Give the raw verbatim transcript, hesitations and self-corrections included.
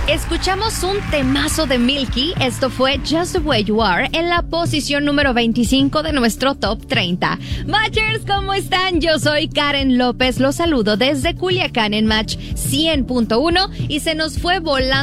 Escuchamos un temazo de Milky, esto fue Just the Way You Are, en la posición número veinticinco de nuestro Top treinta. Matchers, ¿cómo están? Yo soy Karen López, los saludo desde Culiacán en Match cien punto uno y se nos fue volando